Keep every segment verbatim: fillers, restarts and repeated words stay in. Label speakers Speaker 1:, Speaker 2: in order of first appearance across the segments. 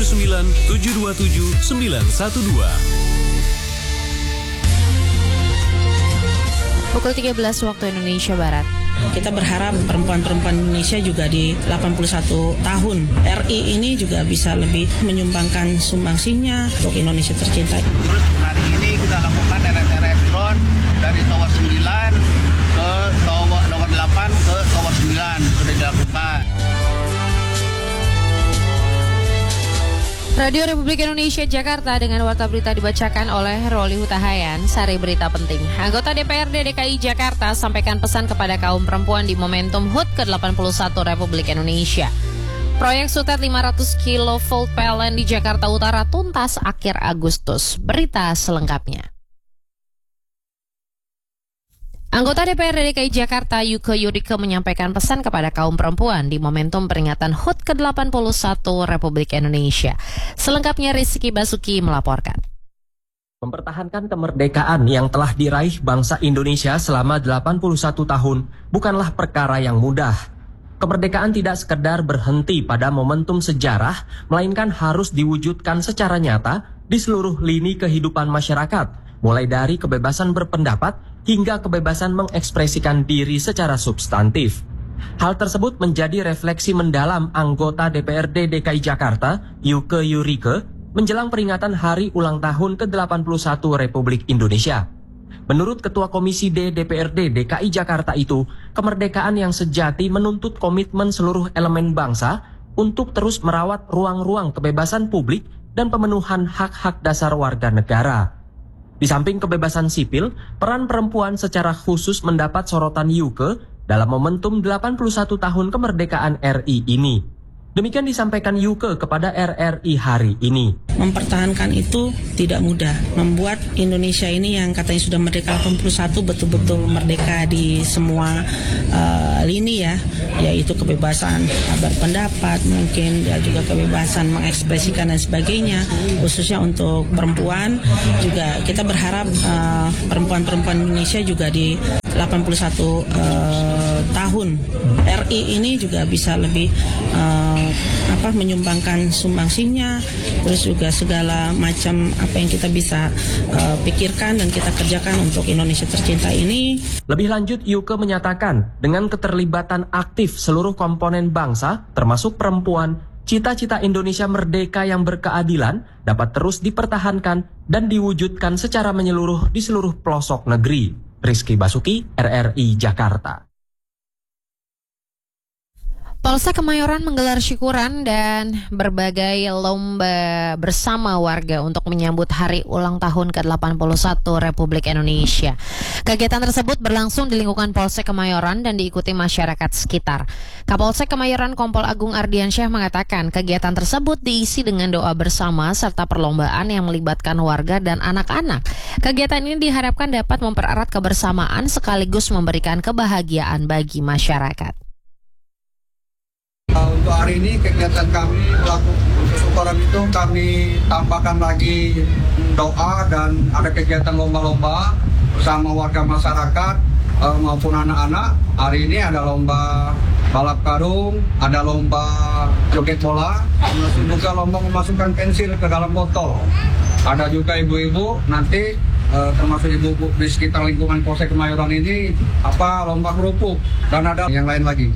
Speaker 1: sembilan tujuh dua tujuh sembilan satu dua.
Speaker 2: Pukul tiga belas waktu Indonesia Barat.
Speaker 3: Kita berharap perempuan-perempuan Indonesia juga di delapan puluh satu tahun R I ini juga bisa lebih menyumbangkan sumbangsinya untuk Indonesia tercinta.
Speaker 4: Terus hari ini kita lakukan deret-deret drone dari tower sembilan ke tower nomor delapan ke tower sembilan sudah dilakukan.
Speaker 2: Radio Republik Indonesia Jakarta dengan warta berita dibacakan oleh Roli Hutahayan. Sari berita penting. Anggota D P R D D K I Jakarta sampaikan pesan kepada kaum perempuan di momentum H U T ke delapan puluh satu Republik Indonesia. Proyek Sutet lima ratus kilovolt P L N di Jakarta Utara tuntas akhir Agustus. Berita selengkapnya. Anggota D P R D D K I Jakarta Yuke Yurike menyampaikan pesan kepada kaum perempuan di momentum peringatan H U T ke delapan puluh satu Republik Indonesia. Selengkapnya Rizky Basuki melaporkan.
Speaker 5: Mempertahankan kemerdekaan yang telah diraih bangsa Indonesia selama delapan puluh satu tahun bukanlah perkara yang mudah. Kemerdekaan tidak sekedar berhenti pada momentum sejarah, melainkan harus diwujudkan secara nyata di seluruh lini kehidupan masyarakat, mulai dari kebebasan berpendapat hingga kebebasan mengekspresikan diri secara substantif. Hal tersebut menjadi refleksi mendalam anggota D P R D D K I Jakarta, Yuke Yurike, menjelang peringatan Hari Ulang Tahun ke delapan puluh satu Republik Indonesia. Menurut Ketua Komisi D D P R D D K I Jakarta itu, kemerdekaan yang sejati menuntut komitmen seluruh elemen bangsa untuk terus merawat ruang-ruang kebebasan publik dan pemenuhan hak-hak dasar warga negara. Di samping kebebasan sipil, peran perempuan secara khusus mendapat sorotan Yuke dalam momentum delapan puluh satu tahun kemerdekaan R I ini. Demikian disampaikan Yuke kepada R R I hari ini.
Speaker 3: Mempertahankan itu tidak mudah. Membuat Indonesia ini yang katanya sudah merdeka delapan puluh satu betul-betul merdeka di semua uh, lini ya, yaitu kebebasan berpendapat, mungkin ya juga kebebasan mengekspresikan dan sebagainya. Khususnya untuk perempuan juga kita berharap uh, perempuan-perempuan Indonesia juga di delapan puluh satu uh, tahun R I ini juga bisa lebih uh, apa menyumbangkan sumbangsinya, terus juga segala macam apa yang kita bisa uh, pikirkan dan kita kerjakan untuk Indonesia tercinta ini.
Speaker 5: Lebih lanjut, Yuke menyatakan dengan keterlibatan aktif seluruh komponen bangsa, termasuk perempuan, cita-cita Indonesia merdeka yang berkeadilan dapat terus dipertahankan dan diwujudkan secara menyeluruh di seluruh pelosok negeri. Rizky Basuki, R R I Jakarta.
Speaker 2: Polsek Kemayoran menggelar syukuran dan berbagai lomba bersama warga untuk menyambut Hari Ulang Tahun ke delapan puluh satu Republik Indonesia. Kegiatan tersebut berlangsung di lingkungan Polsek Kemayoran dan diikuti masyarakat sekitar. Kapolsek Kemayoran Kompol Agung Ardiansyah mengatakan kegiatan tersebut diisi dengan doa bersama serta perlombaan yang melibatkan warga dan anak-anak. Kegiatan ini diharapkan dapat mempererat kebersamaan sekaligus memberikan kebahagiaan bagi masyarakat.
Speaker 6: Untuk hari ini kegiatan kami melakukan syukuran itu kami tambahkan lagi doa dan ada kegiatan lomba-lomba bersama warga masyarakat uh, maupun anak-anak. Hari ini ada lomba balap karung, ada lomba joget bola, juga lomba memasukkan pensil ke dalam botol. Ada juga ibu-ibu nanti uh, termasuk ibu-ibu di sekitar lingkungan Polsek Kemayoran ini apa lomba kerupuk dan ada yang lain lagi.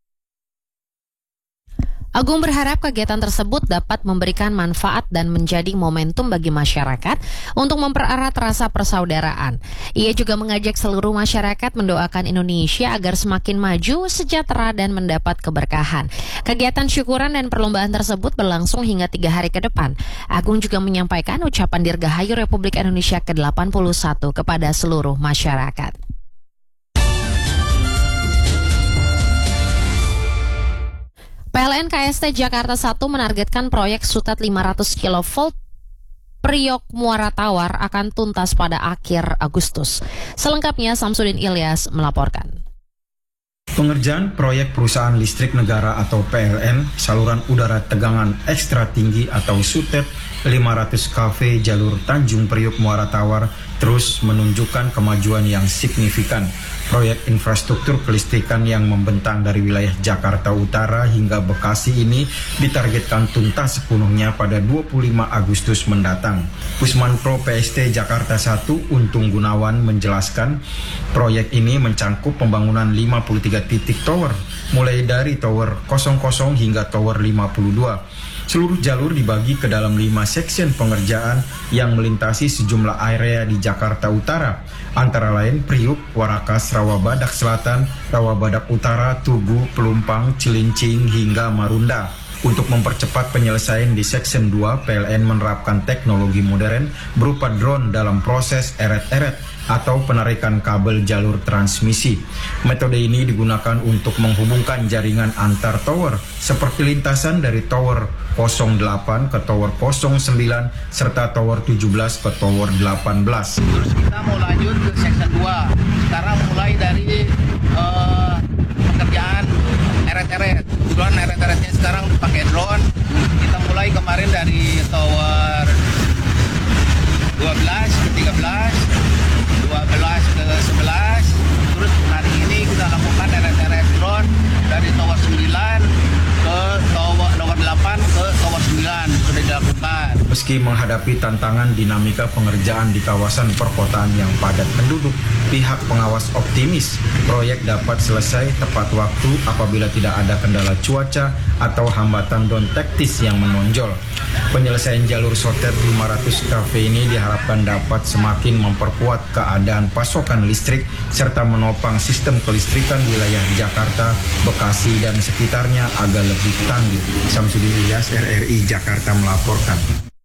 Speaker 2: Agung berharap kegiatan tersebut dapat memberikan manfaat dan menjadi momentum bagi masyarakat untuk mempererat rasa persaudaraan. Ia juga mengajak seluruh masyarakat mendoakan Indonesia agar semakin maju, sejahtera, dan mendapat keberkahan. Kegiatan syukuran dan perlombaan tersebut berlangsung hingga tiga hari ke depan. Agung juga menyampaikan ucapan Dirgahayu Republik Indonesia ke delapan puluh satu kepada seluruh masyarakat. P L N K S T Jakarta satu menargetkan proyek Sutet lima ratus kilovolt Priok Muara Tawar akan tuntas pada akhir Agustus. Selengkapnya Samsudin Ilyas melaporkan.
Speaker 7: Pengerjaan proyek perusahaan listrik negara atau P L N saluran udara tegangan ekstra tinggi atau Sutet lima ratus kilovolt jalur Tanjung Priok Muara Tawar terus menunjukkan kemajuan yang signifikan. proyek infrastruktur kelistrikan yang membentang dari wilayah Jakarta Utara hingga Bekasi ini ditargetkan tuntas sepenuhnya pada dua puluh lima Agustus mendatang. Pusmanpro P S T Jakarta satu Untung Gunawan menjelaskan, proyek ini mencangkup pembangunan lima puluh tiga titik tower, mulai dari tower nol nol hingga tower lima puluh dua. Seluruh jalur dibagi ke dalam lima section pengerjaan yang melintasi sejumlah area di Jakarta Utara, antara lain Priuk, Warakas, Rawabadak Selatan, Rawabadak Utara, Tugu, Pelumpang, Cilincing, hingga Marunda. Untuk mempercepat penyelesaian di Section dua, P L N menerapkan teknologi modern berupa drone dalam proses eret-eret atau penarikan kabel jalur transmisi. Metode ini digunakan untuk menghubungkan jaringan antar tower, seperti lintasan dari tower nol delapan ke tower nol sembilan serta tower tujuh belas ke tower delapan belas.
Speaker 4: Terus kita mau lanjut ke Section dua. Sekarang mulai dari uh, pekerjaan eret-eret. Kebetulan eret-eretnya sekarang pakai drone. Kita mulai kemarin dari tower dua belas ke tiga belas, dua belas ke sebelas. Terus hari ini kita lakukan eret-eret drone dari tower sembilan ke tower nomor delapan ke tower sembilan sudah dilakukan.
Speaker 7: Meski menghadapi tantangan dinamika pengerjaan di kawasan perkotaan yang padat penduduk, pihak pengawas optimis proyek dapat selesai tepat waktu apabila tidak ada kendala cuaca atau hambatan non teknis yang menonjol. Penyelesaian jalur Soter lima ratus K V ini diharapkan dapat semakin memperkuat keadaan pasokan listrik serta menopang sistem kelistrikan wilayah Jakarta, Bekasi, dan sekitarnya agar lebih tangguh. Samsudin Ilyas, R R I Jakarta melaporkan.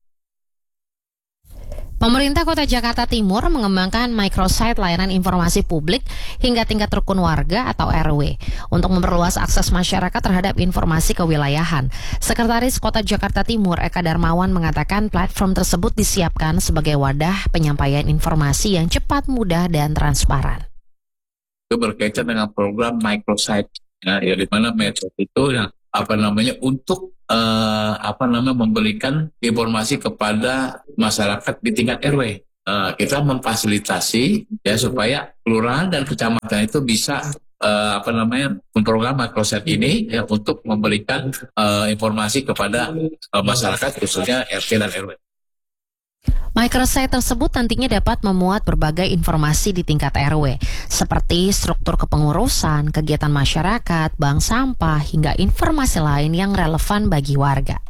Speaker 2: Pemerintah Kota Jakarta Timur mengembangkan microsite layanan informasi publik hingga tingkat rukun warga atau R W untuk memperluas akses masyarakat terhadap informasi kewilayahan. Sekretaris Kota Jakarta Timur Eka Darmawan mengatakan platform tersebut disiapkan sebagai wadah penyampaian informasi yang cepat, mudah, dan transparan.
Speaker 8: Itu berkaitan dengan program microsite, ya, ya di mana microsite itu ya, apa namanya untuk uh, apa namanya memberikan informasi kepada masyarakat di tingkat R W. Uh, kita memfasilitasi ya supaya kelurahan dan kecamatan itu bisa uh, apa namanya memprogram microsite ini ya untuk memberikan uh, informasi kepada uh, masyarakat khususnya R T dan R W.
Speaker 2: Microsite tersebut nantinya dapat memuat berbagai informasi di tingkat R W, seperti struktur kepengurusan, kegiatan masyarakat, bank sampah, hingga informasi lain yang relevan bagi warga.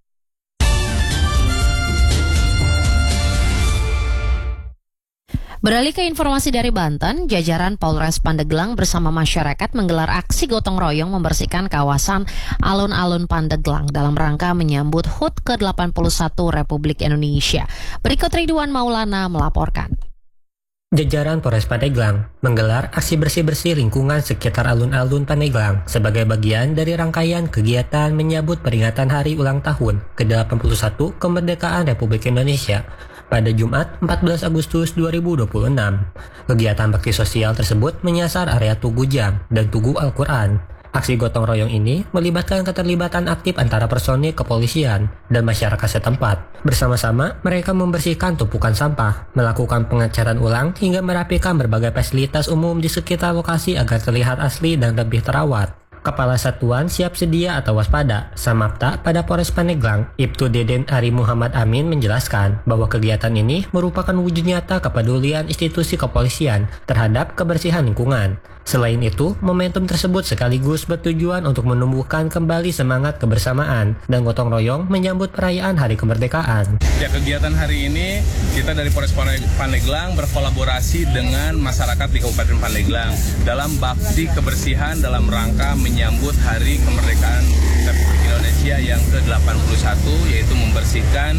Speaker 2: Beralih ke informasi dari Banten, jajaran Polres Pandeglang bersama masyarakat menggelar aksi gotong royong membersihkan kawasan alun-alun Pandeglang dalam rangka menyambut H U T ke delapan puluh satu Republik Indonesia. Berikut Ridwan Maulana melaporkan.
Speaker 9: Jajaran Polres Pandeglang menggelar aksi bersih-bersih lingkungan sekitar alun-alun Pandeglang sebagai bagian dari rangkaian kegiatan menyambut peringatan Hari Ulang Tahun ke delapan puluh satu Kemerdekaan Republik Indonesia pada Jumat empat belas Agustus dua ribu dua puluh enam. Kegiatan bakti sosial tersebut menyasar area Tugu Jam dan Tugu Al-Quran. Aksi gotong royong ini melibatkan keterlibatan aktif antara personil kepolisian dan masyarakat setempat. Bersama-sama, mereka membersihkan tumpukan sampah, melakukan pengecatan ulang, hingga merapikan berbagai fasilitas umum di sekitar lokasi agar terlihat asli dan lebih terawat. Kepala Satuan Siap Sedia atau Waspada Samapta pada Polres Pandeglang, Ibtu Deden Ari Muhammad Amin menjelaskan bahwa kegiatan ini merupakan wujud nyata kepedulian institusi kepolisian terhadap kebersihan lingkungan. Selain itu, momentum tersebut sekaligus bertujuan untuk menumbuhkan kembali semangat kebersamaan dan gotong royong menyambut perayaan Hari Kemerdekaan.
Speaker 10: Ya, kegiatan hari ini kita dari Polres Pandeglang berkolaborasi dengan masyarakat di Kabupaten Pandeglang dalam bakti kebersihan dalam rangka menyambut Hari Kemerdekaan Republik Indonesia yang ke delapan puluh satu, yaitu membersihkan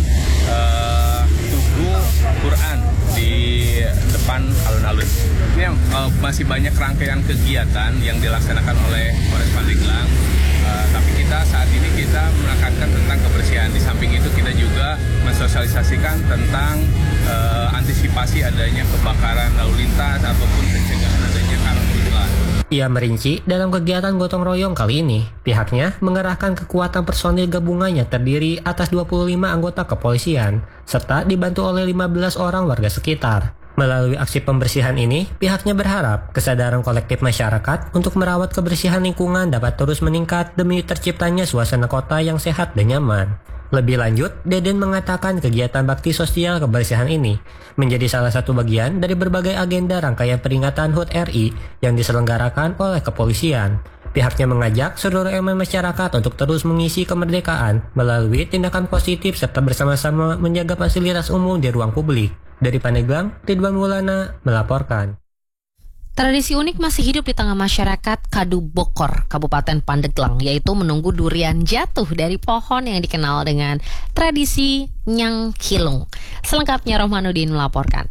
Speaker 10: uh, Tugu Quran di depan alun-alun. Ini uh, masih banyak rangkaian kegiatan yang dilaksanakan oleh Polres Pandeglang, uh, tapi kita saat ini kita menekankan tentang kebersihan. Di samping itu kita juga mensosialisasikan tentang uh, antisipasi adanya kebakaran lalu lintas ataupun pencegahan adanya karhutla.
Speaker 9: Ia merinci dalam kegiatan gotong royong kali ini, pihaknya mengerahkan kekuatan personil gabungan yang terdiri atas dua puluh lima anggota kepolisian, serta dibantu oleh lima belas orang warga sekitar. Melalui aksi pembersihan ini, pihaknya berharap kesadaran kolektif masyarakat untuk merawat kebersihan lingkungan dapat terus meningkat demi terciptanya suasana kota yang sehat dan nyaman. Lebih lanjut, Deden mengatakan kegiatan bakti sosial kebersihan ini menjadi salah satu bagian dari berbagai agenda rangkaian peringatan H U T R I yang diselenggarakan oleh kepolisian. Pihaknya mengajak seluruh elemen masyarakat untuk terus mengisi kemerdekaan melalui tindakan positif serta bersama-sama menjaga fasilitas umum di ruang publik. Dari Pandeglang, Ridwan Maulana melaporkan.
Speaker 2: Tradisi unik masih hidup di tengah masyarakat Kadu Bokor, Kabupaten Pandeglang, yaitu menunggu durian jatuh dari pohon yang dikenal dengan tradisi Nyang Kilung. Selengkapnya Rohmanuddin melaporkan.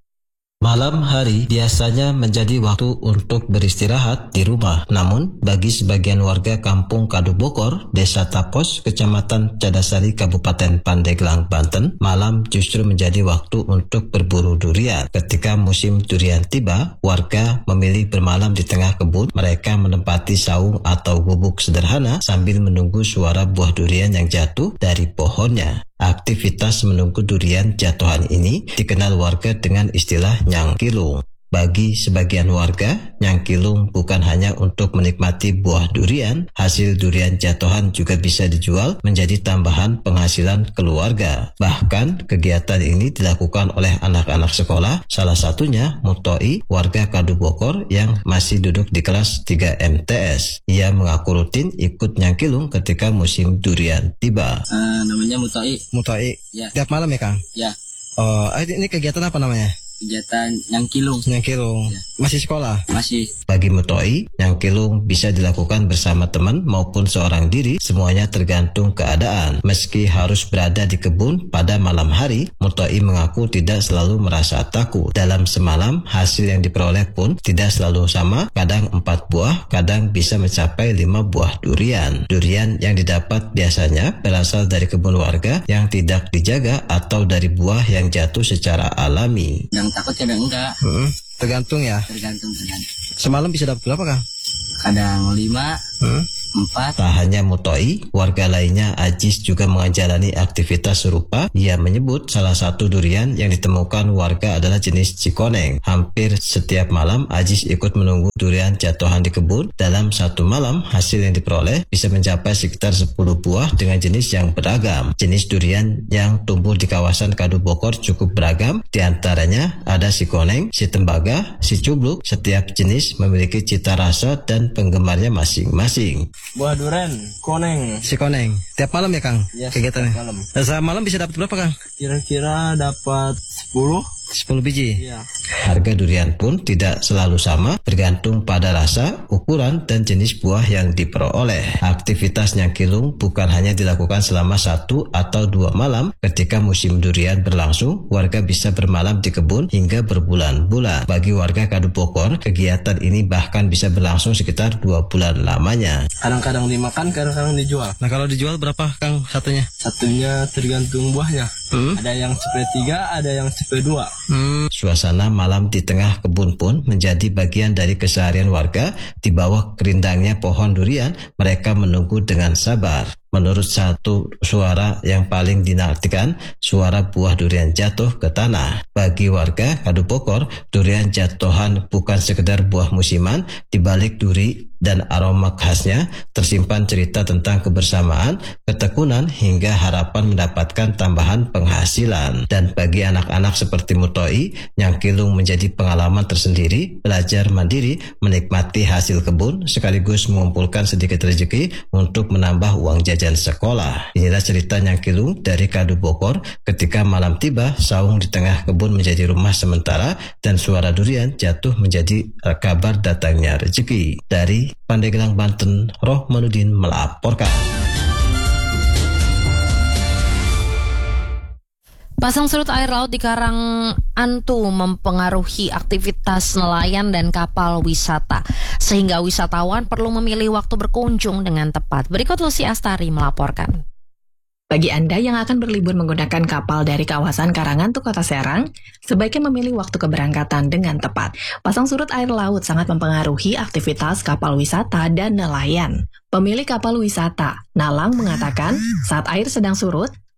Speaker 11: Malam hari biasanya menjadi waktu untuk beristirahat di rumah. Namun, bagi sebagian warga kampung Kadu Bokor, Desa Tapos, Kecamatan Cadasari, Kabupaten Pandeglang, Banten, malam justru menjadi waktu untuk berburu durian. Ketika musim durian tiba, warga memilih bermalam di tengah kebun. Mereka menempati saung atau gubuk sederhana sambil menunggu suara buah durian yang jatuh dari pohonnya. Aktivitas menunggu durian jatuhan ini dikenal warga dengan istilah Nyang Kilung. Bagi sebagian warga, Nyang Kilung bukan hanya untuk menikmati buah durian, hasil durian jatuhan juga bisa dijual menjadi tambahan penghasilan keluarga. Bahkan, kegiatan ini dilakukan oleh anak-anak sekolah, salah satunya Mutoi, warga Kadu Bokor yang masih duduk di kelas tiga M T S. Ia mengaku rutin ikut Nyang Kilung ketika musim durian tiba.
Speaker 12: Uh, namanya Mutoi.
Speaker 11: Mutoi?
Speaker 12: Ya.
Speaker 11: Tiap malam ya, Kang?
Speaker 12: Ya.
Speaker 11: Oh, ini kegiatan apa namanya?
Speaker 12: Kegiatan Nyang Kilung.
Speaker 11: Nyang Kilung. Ya. Masih sekolah?
Speaker 12: Masih.
Speaker 11: Bagi Mutoi, Nyang Kilung bisa dilakukan bersama teman maupun seorang diri, semuanya tergantung keadaan. Meski harus berada di kebun pada malam hari, Mutoi mengaku tidak selalu merasa takut. Dalam semalam, hasil yang diperoleh pun tidak selalu sama, kadang empat buah, kadang bisa mencapai lima buah durian. Durian yang didapat biasanya berasal dari kebun warga yang tidak dijaga atau dari buah yang jatuh secara alami.
Speaker 12: Yang takut kadang enggak.
Speaker 11: Hmm, tergantung ya.
Speaker 12: Tergantung tergantung.
Speaker 11: Semalam bisa dapat berapa, Kang?
Speaker 12: Kadang lima, hmm? empat.
Speaker 11: Tak hanya Mutoi, warga lainnya Ajis juga menjalani aktivitas serupa. Ia menyebut salah satu durian yang ditemukan warga adalah jenis cikoneng. Hampir setiap malam Ajis ikut menunggu durian jatuhan di kebun. Dalam satu malam, hasil yang diperoleh bisa mencapai sekitar sepuluh buah dengan jenis yang beragam. Jenis durian yang tumbuh di kawasan Kadu Bokor cukup beragam. Di antaranya ada si koneng, si tembaga, si cubluk. Setiap jenis memiliki cita rasa dan penggemarnya masing-masing.
Speaker 12: Buah durian, koneng.
Speaker 11: Si koneng. Tiap malam ya, Kang?
Speaker 12: Ya,
Speaker 11: kegiatannya.
Speaker 12: Malam.
Speaker 11: Nah, malam bisa dapat berapa, Kang?
Speaker 12: Kira-kira dapat sepuluh.
Speaker 11: sepuluh biji.
Speaker 12: Iya.
Speaker 11: Harga durian pun tidak selalu sama, bergantung pada rasa, ukuran, dan jenis buah yang diperoleh. Aktivitas Nyang Kilung bukan hanya dilakukan selama satu atau dua malam. Ketika musim durian berlangsung, warga bisa bermalam di kebun hingga berbulan-bulan. Bagi warga Kadu Bokor, kegiatan ini bahkan bisa berlangsung sekitar dua bulan lamanya.
Speaker 12: Kadang-kadang dimakan, kadang-kadang dijual.
Speaker 11: Nah, kalau dijual berapa, Kang, satunya?
Speaker 12: Satunya tergantung buahnya. Hmm? Ada yang cepe tiga, ada yang cepe dua.
Speaker 11: Hmm. Suasana malam di tengah kebun pun menjadi bagian dari keseharian warga. Di bawah kerindangnya pohon durian, mereka menunggu dengan sabar. Menurut satu suara yang paling dinantikan, suara buah durian jatuh ke tanah. Bagi warga Kadu Bokor, durian jatuhan bukan sekedar buah musiman. Di balik duri dan aroma khasnya tersimpan cerita tentang kebersamaan, ketekunan, hingga harapan mendapatkan tambahan penghasilan. Dan bagi anak-anak seperti Mutoi, Nyang Kilung menjadi pengalaman tersendiri, belajar mandiri, menikmati hasil kebun, sekaligus mengumpulkan sedikit rezeki untuk menambah uang jajan sekolah. Inilah cerita Nyang Kilung dari Kadu Bokor. Ketika malam tiba, saung di tengah kebun menjadi rumah sementara dan suara durian jatuh menjadi kabar datangnya rezeki. Dari Pandeglang, Banten, Rohmanuddin melaporkan.
Speaker 2: Pasang surut air laut di Karang Antu mempengaruhi aktivitas nelayan dan kapal wisata, sehingga wisatawan perlu memilih waktu berkunjung dengan tepat. Berikut Lucy Astari melaporkan.
Speaker 13: Bagi Anda yang akan berlibur menggunakan kapal dari kawasan Karangantu, Kota Serang, sebaiknya memilih waktu keberangkatan dengan tepat. Pasang surut air laut sangat mempengaruhi aktivitas kapal wisata dan nelayan. Pemilik kapal wisata, Nalang, mengatakan saat air sedang surut,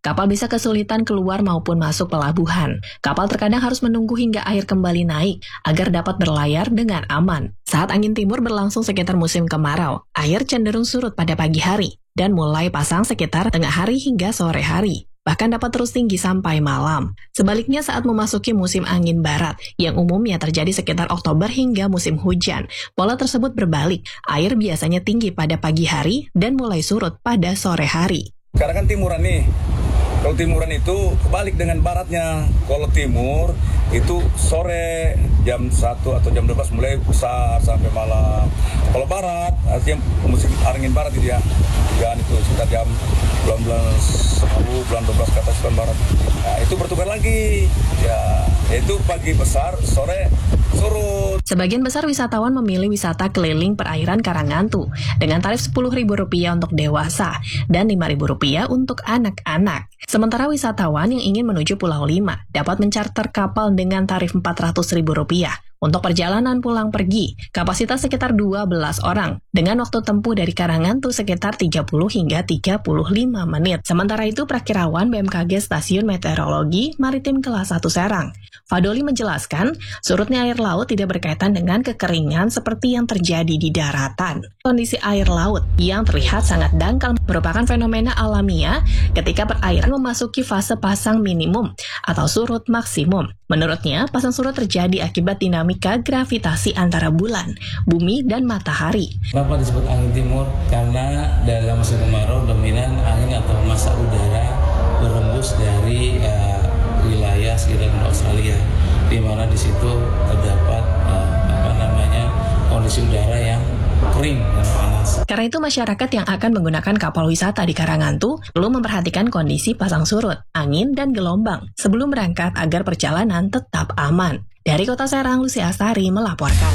Speaker 13: kapal bisa kesulitan keluar maupun masuk pelabuhan. Kapal terkadang harus menunggu hingga air kembali naik agar dapat berlayar dengan aman. Saat angin timur berlangsung sekitar musim kemarau, air cenderung surut pada pagi hari dan mulai pasang sekitar tengah hari hingga sore hari. Bahkan dapat terus tinggi sampai malam. Sebaliknya saat memasuki musim angin barat, yang umumnya terjadi sekitar Oktober hingga musim hujan, pola tersebut berbalik. Air biasanya tinggi pada pagi hari dan mulai surut pada sore hari.
Speaker 14: Sekarang kan timuran nih. Kalau timuran itu kebalik dengan baratnya. Kalau timur itu sore jam satu atau jam dua belas mulai besar sampai malam. Kalau barat artinya musim angin barat gitu ya. Dan itu sekitar jam bulan bulan sepuluh, bulan dua belas ke atas bulan barat. Nah, itu bertukar lagi. Ya, itu pagi besar, sore surut.
Speaker 13: Sebagian besar wisatawan memilih wisata keliling perairan Karangantu dengan tarif sepuluh ribu rupiah untuk dewasa dan lima ribu rupiah untuk anak-anak. Sementara wisatawan yang ingin menuju Pulau Lima dapat mencarter kapal dengan tarif empat ratus ribu rupiah. Untuk perjalanan pulang pergi, kapasitas sekitar dua belas orang, dengan waktu tempuh dari Karangantu sekitar tiga puluh hingga tiga puluh lima menit. Sementara itu, Prakirawan B M K G Stasiun Meteorologi Maritim Kelas satu Serang, Fadoli menjelaskan, surutnya air laut tidak berkaitan dengan kekeringan seperti yang terjadi di daratan. Kondisi air laut yang terlihat sangat dangkal merupakan fenomena alamiah ketika perairan memasuki fase pasang minimum atau surut maksimum. Menurutnya, pasang surut terjadi akibat dinamika gravitasi antara bulan, bumi, dan matahari.
Speaker 15: Kenapa disebut angin timur? Karena dalam musim kemarau dominan angin atau massa udara berembus dari uh, wilayah sekitar Australia, di mana di situ terdapat uh, apa namanya kondisi udara yang kering dan panas.
Speaker 13: Karena itu masyarakat yang akan menggunakan kapal wisata di Karangantu perlu memperhatikan kondisi pasang surut, angin, dan gelombang sebelum berangkat agar perjalanan tetap aman. Dari Kota Serang, Lucy Astari melaporkan.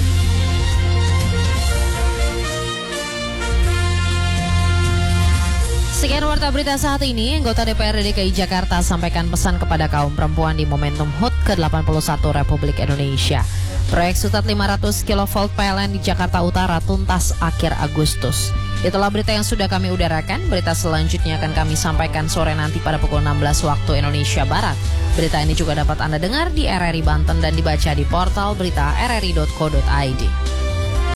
Speaker 2: Sekian warta berita saat ini, anggota D P R D D K I Jakarta sampaikan pesan kepada kaum perempuan di momentum H U T ke delapan puluh satu Republik Indonesia. Proyek Sutat lima ratus kilovolt P L N di Jakarta Utara tuntas akhir Agustus. Itulah berita yang sudah kami udarakan. Berita selanjutnya akan kami sampaikan sore nanti pada pukul enam belas waktu Indonesia Barat. Berita ini juga dapat Anda dengar di R R I Banten dan dibaca di portal berita r r i dot co dot i d.